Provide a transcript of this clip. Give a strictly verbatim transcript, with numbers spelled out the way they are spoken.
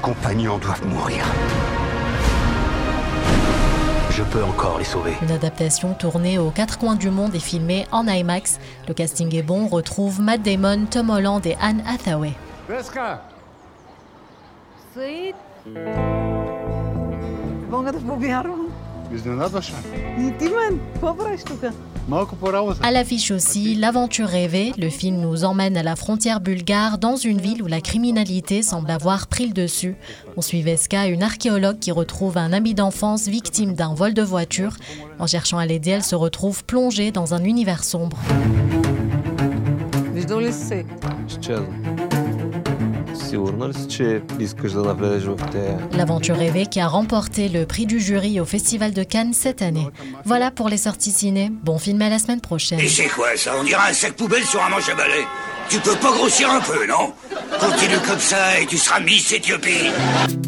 compagnons doivent mourir. Je peux encore les sauver. Une adaptation tournée aux quatre coins du monde et filmée en IMAX. Le casting est bon, on retrouve Matt Damon, Tom Holland et Anne Hathaway. Vesca! Sweet. Мога да повярвам. Изненадваше. И ти мен, какво правиш тук? Малко по работа. À l'affiche aussi, L'aventure rêvée. Le film nous emmène à la frontière bulgare, dans une ville où la criminalité semble avoir pris le dessus. On suit Vesca, une archéologue qui retrouve un ami d'enfance victime d'un vol de voiture. En cherchant à l'aider, elle se retrouve plongée dans un univers sombre. Виждал ли си се? Изчезна. Сигурна ли си, че искаш да навлезеш в тея? L'aventure rêvée qui a remporté le prix du jury au Festival de Cannes cette année. Voilà pour les sorties ciné. Bon film à la semaine prochaine. Et c'est quoi ça? On dirait un sac poubelle sur un manche à balai. Tu peux pas grossir un peu, non? Continue comme ça et tu seras Miss Éthiopie.